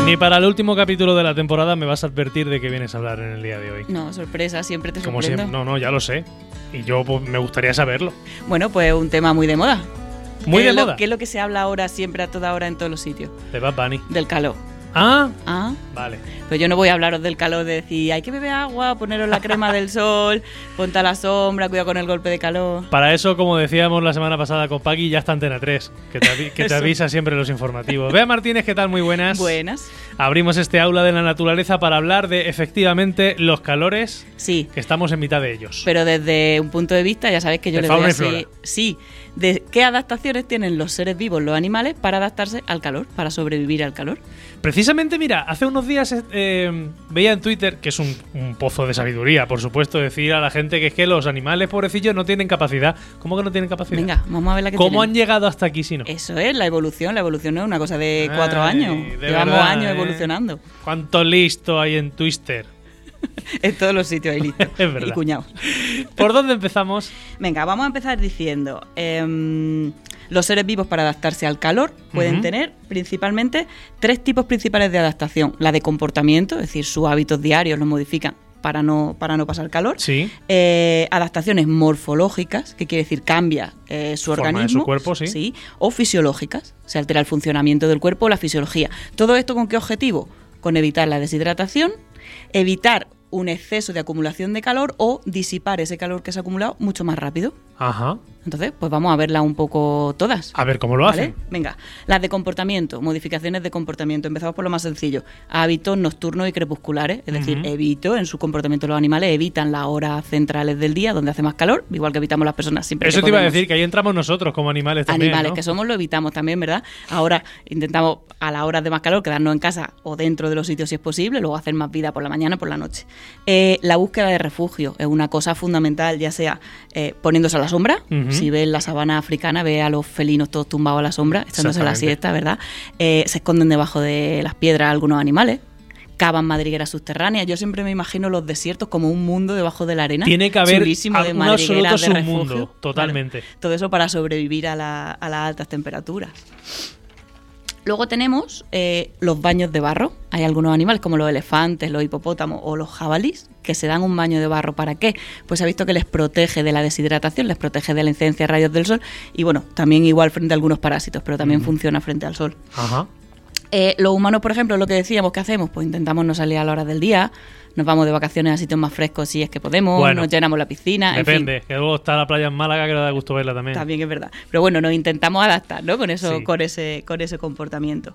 Ni para el último capítulo de la temporada me vas a advertir de que vienes a hablar en el día de hoy. No, sorpresa, siempre te Como sorprendo. siempre, no, ya lo sé. Y yo pues, me gustaría saberlo. Bueno, pues un tema muy de moda. Muy de moda. ¿Qué es lo que se habla ahora, siempre, a toda hora, en todos los sitios? De Bad Bunny. Del calor. Ah, Ah, vale. pero yo no voy a hablaros del calor de decir hay que beber agua, poneros la crema del sol, ponte a la sombra, cuidado con el golpe de calor. Para eso, como decíamos la semana pasada con Paqui, ya está Antena 3, que te avisa siempre los informativos. Bea Martínez, ¿qué tal? Muy buenas. Buenas. Abrimos este aula de la naturaleza para hablar de, efectivamente, los calores, Sí, que estamos en mitad de ellos. pero desde un punto de vista, ya sabéis que yo De le doy fauna y así. flora. Sí, de qué adaptaciones tienen los seres vivos, los animales, para adaptarse al calor, para sobrevivir al calor. Precisamente, mira, hace unos días veía en Twitter, que es un pozo de sabiduría, por supuesto, decir a la gente que es que los animales, pobrecillos, no tienen capacidad. ¿Cómo que no tienen capacidad? Venga, vamos a ver la que ¿Cómo tienen. han llegado hasta aquí si no? Eso es, la evolución no es una cosa de 4 Ay, años. de Llevamos verdad, años ¿eh? evolucionando. ¿Cuánto listo hay en Twister? En todos los sitios ahí listo. Es verdad. Y cuñado. ¿Por dónde empezamos? Venga, vamos a empezar diciendo, los seres vivos para adaptarse al calor pueden tener principalmente 3 tipos principales de adaptación. La de comportamiento, es decir, sus hábitos diarios los modifican para no pasar calor. Sí. Adaptaciones morfológicas, que quiere decir cambia su Forma de organismo. su cuerpo, sí. O fisiológicas, se altera el funcionamiento del cuerpo o la fisiología. ¿Todo esto con qué objetivo? Con evitar la deshidratación, evitar un exceso de acumulación de calor o disipar ese calor que se ha acumulado mucho más rápido. Ajá. Entonces, pues vamos a verlas un poco todas. A ver cómo lo ¿Vale? hacen. Venga, las de comportamiento, modificaciones de comportamiento. Empezamos por lo más sencillo. Hábitos nocturnos y crepusculares. Es decir, en su comportamiento los animales evitan las horas centrales del día donde hace más calor, igual que evitamos las personas siempre. Eso que te iba a podemos. decir, que ahí entramos nosotros como animales también, Animales ¿no? que somos lo evitamos también, ¿verdad? Ahora intentamos a las horas de más calor quedarnos en casa o dentro de los sitios si es posible, luego hacer más vida por la mañana o por la noche. La búsqueda de refugio es una cosa fundamental, ya sea poniéndose a la sombra. Si ves la sabana africana, ve a los felinos todos tumbados a la sombra, echándose la siesta, ¿verdad? Se esconden debajo de las piedras algunos animales. Cavan madrigueras subterráneas. Yo siempre me imagino los desiertos como un mundo debajo de la arena. Tiene que haber chulísimo de un absoluto madrigueras de refugio. submundo, totalmente. Claro, todo eso para sobrevivir a las altas temperaturas. Luego tenemos los baños de barro. Hay algunos animales como los elefantes, los hipopótamos o los jabalíes que se dan un baño de barro. ¿Para qué? Pues se ha visto que les protege de la deshidratación, les protege de la incidencia de rayos del sol y bueno, también igual frente a algunos parásitos, pero también funciona frente al sol. Ajá. Los humanos, por ejemplo, lo que decíamos que hacemos, pues intentamos no salir a la hora del día, nos vamos de vacaciones a sitios más frescos si es que podemos, Bueno, nos llenamos la piscina, Depende, en fin. que luego está la playa en Málaga que le da gusto verla también. También es verdad. Pero bueno, nos intentamos adaptar, ¿no? Con eso, Sí. con ese comportamiento.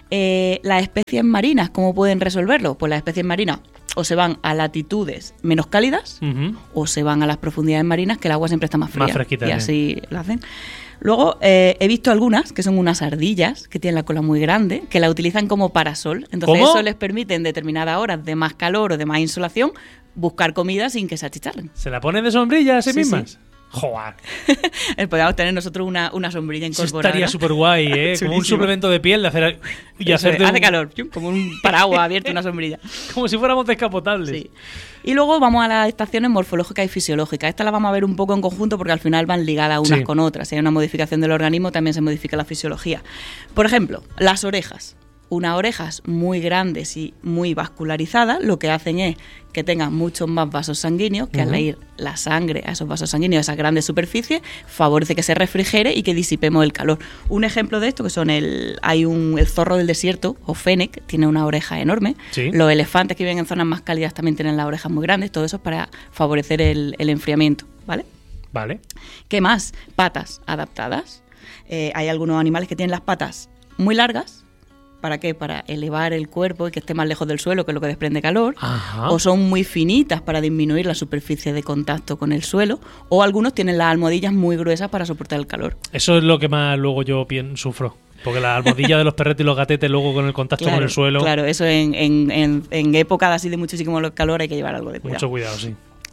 Las especies marinas, ¿cómo pueden resolverlo? Pues las especies marinas o se van a latitudes menos cálidas Ujú. o se van a las profundidades marinas que el agua siempre está más fría. Más fresquita, y sí. así lo hacen. Luego he visto algunas que son unas ardillas que tienen la cola muy grande, que la utilizan como parasol. Entonces ¿Cómo? eso les permite en determinadas horas de más calor o de más insolación buscar comida sin que se achicharren. ¿Se la ponen de sombrilla a sí Sí, mismas? Joder, Podríamos tener nosotros una sombrilla eso incorporada. estaría súper guay, ¿eh? Como un Chulísimo. suplemento de piel de hacer y Eso es, hacerte hace un- calor, como un paraguas abierto, una sombrilla. como si fuéramos descapotables. Sí. Y luego vamos a las estaciones morfológicas y fisiológicas. Estas las vamos a ver un poco en conjunto porque al final van ligadas unas Sí. con otras. Si hay una modificación del organismo, también se modifica la fisiología. Por ejemplo, las orejas. Unas orejas muy grandes y muy vascularizadas, lo que hacen es que tengan muchos más vasos sanguíneos, que al ir la sangre a esos vasos sanguíneos, a esas grandes superficies, favorece que se refrigere y que disipemos el calor. Un ejemplo de esto que son el zorro del desierto, o fennec, tiene una oreja enorme. Sí. Los elefantes que viven en zonas más cálidas también tienen las orejas muy grandes. Todo eso es para favorecer el enfriamiento, ¿vale? Vale. ¿Qué más? Patas adaptadas. Hay algunos animales que tienen las patas muy largas. ¿Para qué? Para elevar el cuerpo y que esté más lejos del suelo, que es lo que desprende calor. Ajá. O son muy finitas para disminuir la superficie de contacto con el suelo. O algunos tienen las almohadillas muy gruesas para soportar el calor. Eso es lo que más luego yo sufro. Porque la almohadilla de los perretes y los gatetes luego con el contacto con el suelo. Claro, eso en época así de muchísimo calor hay que llevar algo de cuidado. Mucho cuidado, sí.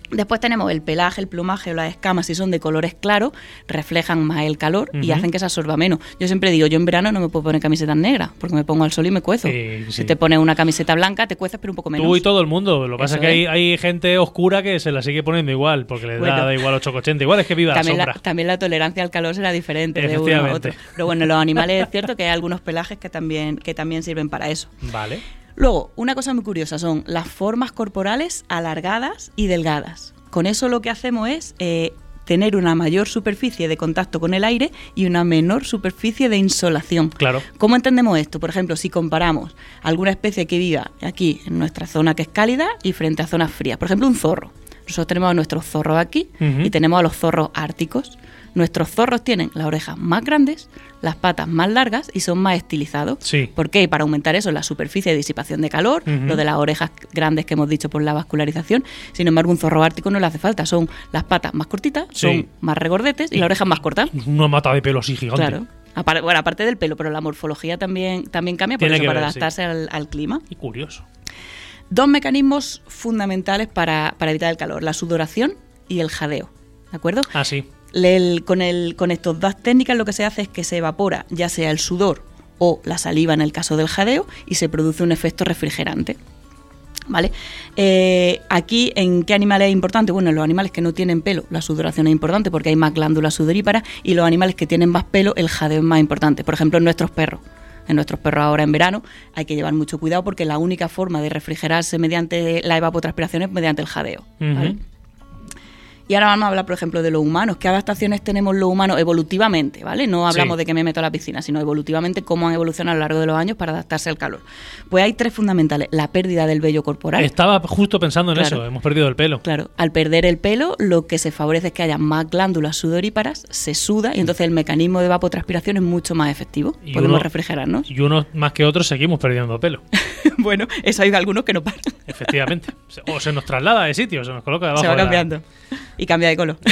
Después tenemos el pelaje, el plumaje o las escamas, si son de colores claros, reflejan más el calor y hacen que se absorba menos. Yo siempre digo, yo en verano no me puedo poner camisetas negras, porque me pongo al sol y me cuezo. Sí. Si te pones una camiseta blanca, te cueces, pero un poco menos. Tú y todo el mundo. Lo que pasa es que hay gente oscura que se la sigue poniendo igual, porque les da igual 8,80. Igual es que viva la sombra. También la tolerancia al calor será diferente de uno a otro. Pero bueno, los animales es cierto que hay algunos pelajes que también sirven para eso. Vale. Luego, una cosa muy curiosa son las formas corporales alargadas y delgadas. Con eso lo que hacemos es tener una mayor superficie de contacto con el aire y una menor superficie de insolación. Claro. ¿Cómo entendemos esto? Por ejemplo, si comparamos alguna especie que viva aquí en nuestra zona que es cálida y frente a zonas frías. Por ejemplo, un zorro. Nosotros tenemos a nuestros zorros aquí y tenemos a los zorros árticos. Nuestros zorros tienen las orejas más grandes, las patas más largas y son más estilizados. Sí. ¿Por qué? Para aumentar eso, la superficie de disipación de calor, lo de las orejas grandes que hemos dicho por la vascularización. Sin embargo, un zorro ártico no le hace falta. Son las patas más cortitas, son más regordetes y las orejas más cortas. Una mata de pelo así gigante. Claro. Aparte del pelo, pero la morfología también cambia por eso, para adaptarse al clima. Y curioso. 2 mecanismos fundamentales para evitar el calor, la sudoración y el jadeo. ¿De acuerdo? Ah, sí. Con estas dos técnicas lo que se hace es que se evapora ya sea el sudor o la saliva en el caso del jadeo y se produce un efecto refrigerante. ¿Vale? Aquí, ¿en qué animales es importante? Bueno, en los animales que no tienen pelo la sudoración es importante porque hay más glándulas sudoríparas, y los animales que tienen más pelo el jadeo es más importante. Por ejemplo, en nuestros perros. En nuestros perros ahora en verano hay que llevar mucho cuidado porque la única forma de refrigerarse mediante la evapotranspiración es mediante el jadeo. ¿Vale? Y ahora vamos a hablar, por ejemplo, de los humanos. ¿Qué adaptaciones tenemos los humanos evolutivamente? ¿Vale? No hablamos de que me meto a la piscina, sino evolutivamente cómo han evolucionado a lo largo de los años para adaptarse al calor. Pues hay 3 fundamentales. La pérdida del vello corporal. Estaba justo pensando en eso. Hemos perdido el pelo. Claro. Al perder el pelo, lo que se favorece es que haya más glándulas sudoríparas, se suda, y entonces el mecanismo de evapotranspiración es mucho más efectivo. Podemos refrigerarnos. Y unos más que otros seguimos perdiendo pelo. Bueno, eso hay algunos que no paran. Efectivamente. O se nos traslada de sitio, se nos coloca debajo. Se va cambiando. Y cambia de color.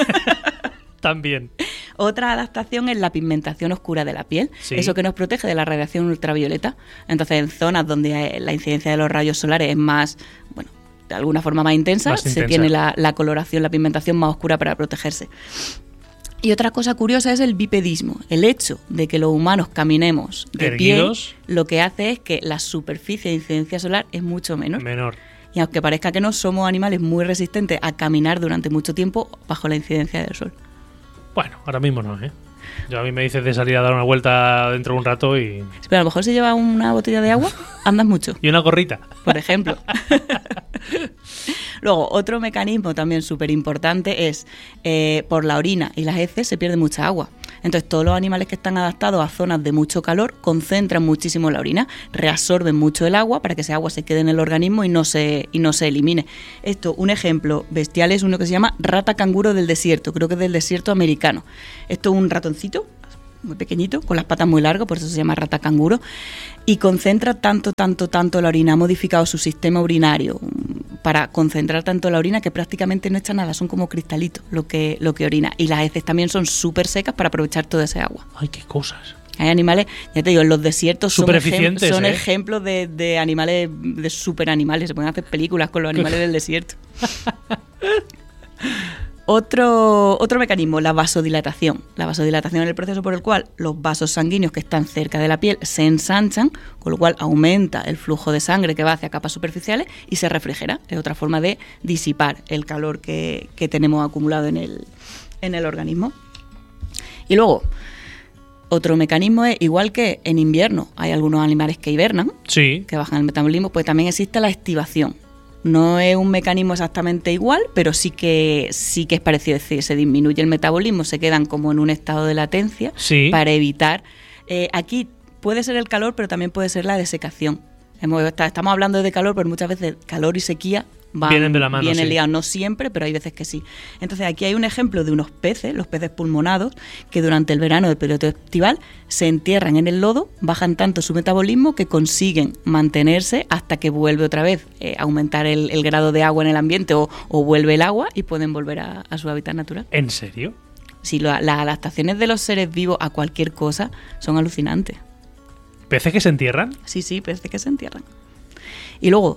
También. Otra adaptación es la pigmentación oscura de la piel. Sí. Eso que nos protege de la radiación ultravioleta. Entonces, en zonas donde la incidencia de los rayos solares es más, bueno, de alguna forma más intensa, se tiene la coloración, la pigmentación más oscura para protegerse. Y otra cosa curiosa es el bipedismo. El hecho de que los humanos caminemos de pie, lo que hace es que la superficie de incidencia solar es mucho menor. Y aunque parezca que no, somos animales muy resistentes a caminar durante mucho tiempo bajo la incidencia del sol. Bueno, ahora mismo no, ¿eh? Yo a mí me dices de salir a dar una vuelta dentro de un rato y... Pero a lo mejor si llevas una botella de agua, andas mucho. Y una gorrita. Por ejemplo. Luego, otro mecanismo también súper importante es, por la orina y las heces se pierde mucha agua. Entonces, todos los animales que están adaptados a zonas de mucho calor concentran muchísimo la orina, reabsorben mucho el agua para que ese agua se quede en el organismo y no se elimine. Esto, un ejemplo bestial es uno que se llama rata canguro del desierto, creo que es del desierto americano. Esto es un ratoncito muy pequeñito, con las patas muy largas, por eso se llama rata canguro, y concentra tanto la orina, ha modificado su sistema urinario para concentrar tanto la orina que prácticamente no echa nada, son como cristalitos lo que orina, y las heces también son súper secas para aprovechar todo ese agua. ¡Ay, qué cosas! Hay animales, ya te digo, en los desiertos son ejemplos de animales, de superanimales, se pueden hacer películas con los animales del desierto. Otro mecanismo, la vasodilatación. La vasodilatación es el proceso por el cual los vasos sanguíneos que están cerca de la piel se ensanchan, con lo cual aumenta el flujo de sangre que va hacia capas superficiales y se refrigera. Es otra forma de disipar el calor que tenemos acumulado en el organismo. Y luego, otro mecanismo es, igual que en invierno hay algunos animales que hibernan, que bajan el metabolismo, pues también existe la estivación. No es un mecanismo exactamente igual, pero sí que es parecido. Es decir, se disminuye el metabolismo, se quedan como en un estado de latencia para evitar... aquí puede ser el calor, pero también puede ser la desecación. Estamos hablando de calor, pero muchas veces calor y sequía vienen de la mano. Vienen ligados, no siempre, pero hay veces que sí. Entonces aquí hay un ejemplo de unos peces, los peces pulmonados, que durante el verano del periodo estival se entierran en el lodo, bajan tanto su metabolismo que consiguen mantenerse hasta que vuelve otra vez aumentar el grado de agua en el ambiente o vuelve el agua y pueden volver a su hábitat natural. ¿En serio? Sí, las adaptaciones de los seres vivos a cualquier cosa son alucinantes. ¿Peces que se entierran? Sí, peces que se entierran. Y luego,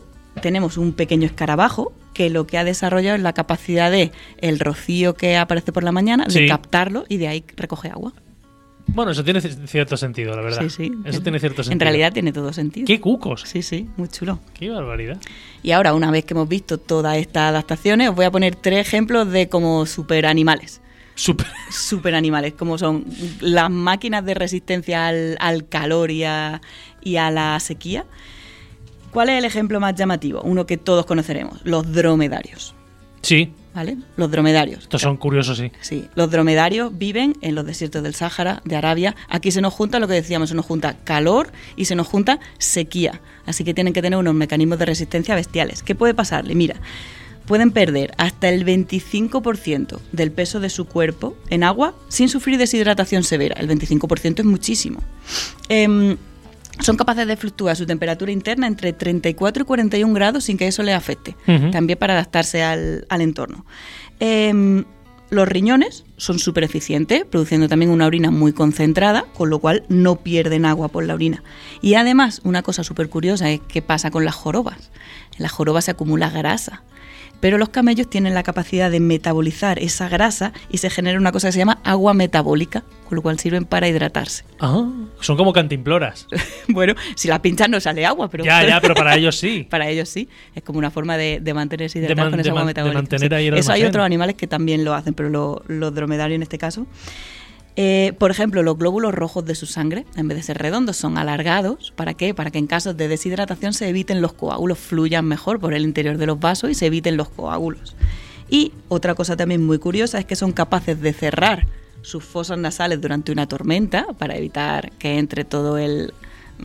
tenemos un pequeño escarabajo que lo que ha desarrollado es la capacidad de el rocío que aparece por la mañana, Sí. de captarlo y de ahí recoge agua. Bueno, eso tiene cierto sentido, la verdad. Sí, sí. Eso tiene cierto sentido. En realidad tiene todo sentido. ¡Qué cucos! Sí, sí, muy chulo. ¡Qué barbaridad! Y ahora, una vez que hemos visto todas estas adaptaciones, os voy a poner 3 ejemplos de como superanimales. Súper. Superanimales, como son las máquinas de resistencia al calor y a la sequía. ¿Cuál es el ejemplo más llamativo? Uno que todos conoceremos, los dromedarios. Sí, ¿Vale? Los dromedarios. estos son curiosos, sí. Sí, los dromedarios viven en los desiertos del Sáhara, de Arabia. Aquí se nos junta lo que decíamos, se nos junta calor y se nos junta sequía. Así que tienen que tener unos mecanismos de resistencia bestiales. ¿Qué puede pasarle? Mira, pueden perder hasta el 25% del peso de su cuerpo en agua sin sufrir deshidratación severa. El 25% es muchísimo. Son capaces de fluctuar su temperatura interna entre 34 y 41 grados sin que eso les afecte, Ujú. también para adaptarse al entorno. Los riñones son súper eficientes, produciendo también una orina muy concentrada, con lo cual no pierden agua por la orina. Y además, una cosa súper curiosa es qué pasa con las jorobas. En las jorobas se acumula grasa, pero los camellos tienen la capacidad de metabolizar esa grasa y se genera una cosa que se llama agua metabólica, con lo cual sirven para hidratarse. Ah, son como cantimploras. Bueno, si la pinchas no sale agua, pero Ya, pero para ellos sí. para ellos sí. Es como una forma de mantenerse hidratados con esa agua de metabólica. mantener ahí el Eso hay almacén. otros animales que también lo hacen, pero los dromedarios en este caso. Por ejemplo, los glóbulos rojos de su sangre, en vez de ser redondos, son alargados. ¿Para qué? Para que en casos de deshidratación se eviten los coágulos, fluyan mejor por el interior de los vasos y se eviten los coágulos. Y otra cosa también muy curiosa es que son capaces de cerrar sus fosas nasales durante una tormenta para evitar que entre todo el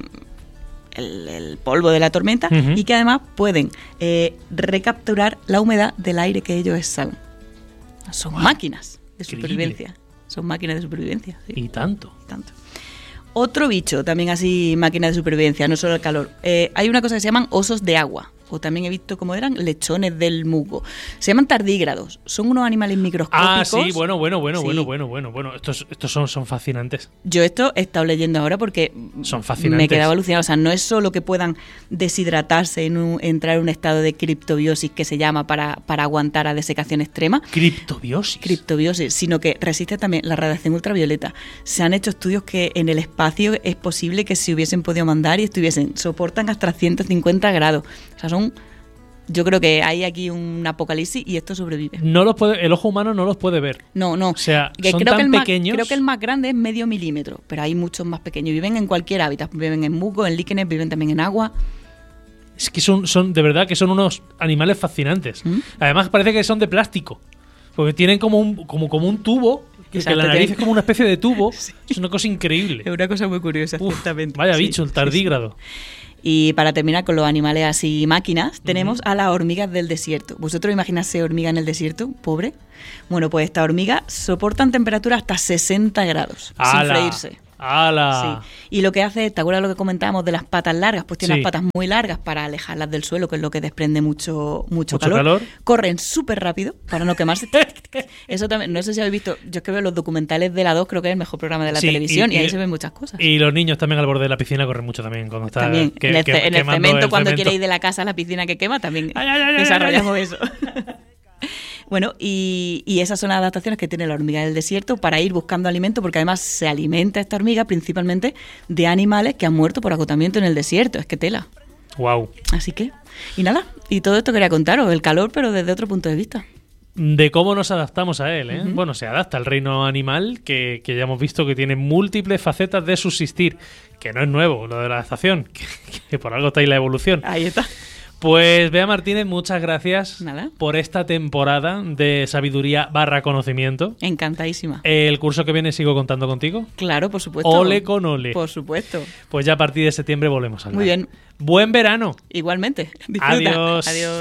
polvo de la tormenta. Ujú. Y que además pueden recapturar la humedad del aire que ellos exhalan. Son máquinas de Increíble. supervivencia. Son máquinas de supervivencia. Sí, Y tanto. tanto. Otro bicho, también así máquina de supervivencia, no solo el calor. Hay una cosa que se llaman osos de agua. O también he visto cómo eran lechones del musgo. Se llaman tardígrados. Son unos animales microscópicos. Ah, sí, bueno. Sí. Estos son fascinantes. Yo esto he estado leyendo ahora porque Son fascinantes. me quedaba alucinado. O sea, no es solo que puedan deshidratarse, entrar en un estado de criptobiosis que se llama para aguantar a desecación extrema. Criptobiosis. Sino que resiste también la radiación ultravioleta. Se han hecho estudios que en el espacio es posible que se hubiesen podido mandar y soportan hasta 150 grados. O sea, yo creo que hay aquí un apocalipsis y esto sobrevive. El ojo humano no los puede ver. No. O sea, Que son creo tan que pequeños. creo que el más grande es medio milímetro, pero hay muchos más pequeños. Viven en cualquier hábitat. Viven en musgo, en líquenes, viven también en agua. Es que son de verdad que son unos animales fascinantes. ¿Mm? Además parece que son de plástico. Porque tienen como un tubo. Que Exacto, la nariz tienen- es como una especie de tubo. Sí. Es una cosa increíble. Es una cosa muy curiosa, Uf, ciertamente. vaya Sí, bicho, el sí, tardígrado. Y para terminar con los animales así máquinas, tenemos a las hormigas del desierto. ¿Vosotros imaginarse hormiga en el desierto? Pobre. Bueno, pues estas hormigas soportan temperaturas hasta 60 grados sin freírse. ¡Hala! Sí. Y lo que hace, ¿te acuerdas lo que comentábamos de las patas largas? Pues tiene Sí. las patas muy largas para alejarlas del suelo, que es lo que desprende mucho Mucho calor. calor. Corren súper rápido para no quemarse. Eso también, no sé si habéis visto, yo es que veo los documentales de la 2, creo que es el mejor programa de la Sí, televisión, y ahí y- se ven muchas cosas. Y los niños también al borde de la piscina corren mucho también cuando está También, en el quemando cemento, el cuando cemento. quiere ir de la casa a la piscina que quema, también Ay, ay, ay, ay, desarrollamos eso. Bueno, y esas son las adaptaciones que tiene la hormiga del desierto para ir buscando alimento, porque además se alimenta esta hormiga principalmente de animales que han muerto por agotamiento en el desierto. Es que tela. Wow. Así que, y nada, y todo esto quería contaros, el calor, pero desde otro punto de vista. De cómo nos adaptamos a él, ¿eh? Ujú. Bueno, se adapta al reino animal, que ya hemos visto que tiene múltiples facetas de subsistir, que no es nuevo lo de la adaptación, que por algo está ahí la evolución. Ahí está. Pues Bea Martínez, muchas gracias Nada. por esta temporada de sabiduría / conocimiento. Encantadísima. El curso que viene sigo contando contigo. Claro, por supuesto. Ole con ole. Por supuesto. Pues ya a partir de septiembre volvemos a hablar. Muy bien. Buen verano. Igualmente. Disfruta. Adiós. Adiós.